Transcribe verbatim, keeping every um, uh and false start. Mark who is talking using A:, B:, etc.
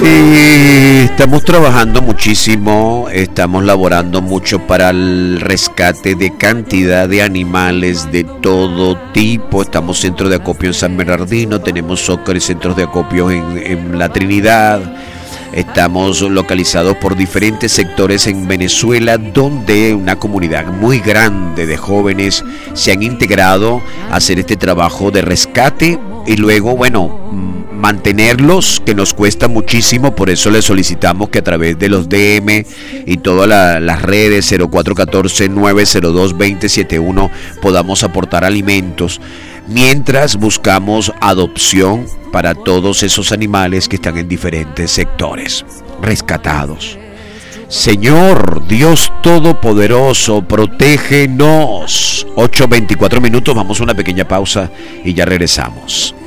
A: Eh, estamos trabajando muchísimo, estamos laborando mucho para el rescate de cantidad de animales de todo tipo. Estamos centro de acopio en San Bernardino, tenemos Zócar y centros de acopio en, en La Trinidad. Estamos localizados por diferentes sectores en Venezuela, donde una comunidad muy grande de jóvenes se han integrado a hacer este trabajo de rescate y luego, bueno, mantenerlos, que nos cuesta muchísimo. Por eso les solicitamos que a través de los D M y todas la, las redes cero cuatro uno cuatro, nueve cero dos, dos cero siete uno podamos aportar alimentos, mientras buscamos adopción para todos esos animales que están en diferentes sectores rescatados. Señor Dios Todopoderoso, protégenos. ocho veinticuatro minutos, vamos a una pequeña pausa y ya regresamos.